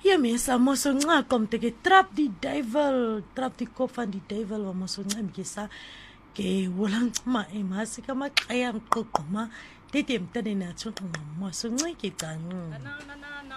Ja mense, mos ons kom te trap die duivel, trap die kop van die duivel, wa mos ons mkisa ke wolang ma emasi kama kaya kokoma, dit emtene na tso mos ons ke